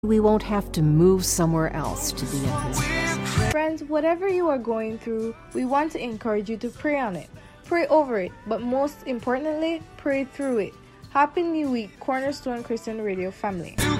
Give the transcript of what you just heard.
we won't have to move somewhere else to be in His presence. Friends, whatever you are going through, we want to encourage you to pray on it. Pray over it, but most importantly, pray through it. Happy New Week, Cornerstone Christian Radio family.